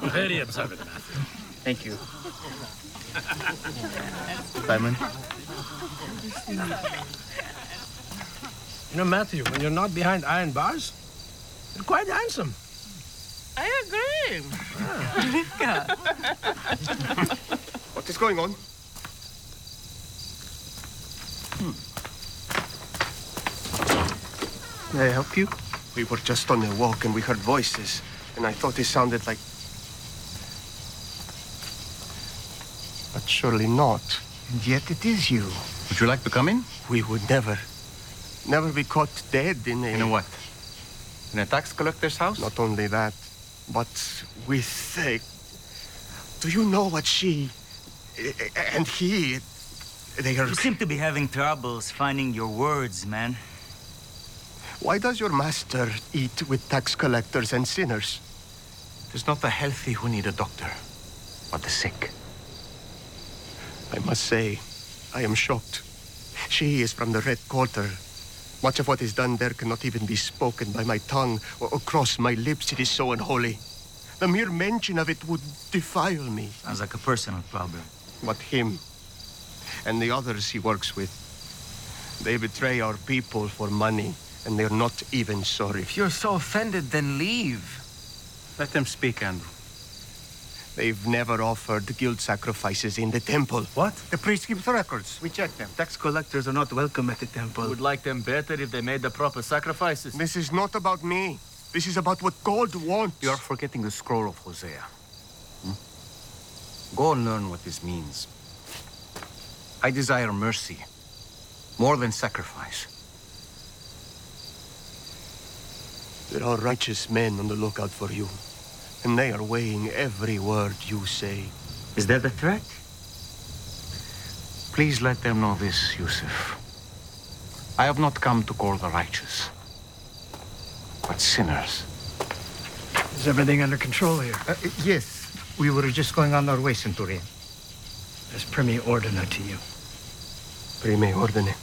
Very observant, Matthew. Thank you. Simon? You know, Matthew, when you're not behind iron bars, you're quite handsome. I agree. What is going on? May I help you? We were just on a walk and we heard voices, and I thought it sounded like... But surely not. And yet it is you. Would you like to come in? We would never be caught dead in a... In a what? In a tax collector's house? Not only that, but with a... Do you know what she... and he... They are... You seem to be having troubles finding your words, man. Why does your master eat with tax collectors and sinners? It is not the healthy who need a doctor, but the sick. I must say, I am shocked. She is from the Red Quarter. Much of what is done there cannot even be spoken by my tongue or cross my lips. It is so unholy. The mere mention of it would defile me. Sounds like a personal problem. But him and the others he works with, they betray our people for money, and they're not even sorry. If you're so offended, then leave. Let them speak, Andrew. They've never offered guild sacrifices in the temple. What? The priest keeps records. We check them. Tax collectors are not welcome at the temple. Would like them better if they made the proper sacrifices. This is not about me. This is about what God wants. You are forgetting the scroll of Hosea. Go and learn what this means. I desire mercy, more than sacrifice. There are righteous men on the lookout for you, and they are weighing every word you say. Is that a threat? Please let them know this, Yusuf. I have not come to call the righteous, but sinners. Is everything under control here? Yes. We were just going on our way, Centurion. There's Primi Ordine to you. Prime ordine.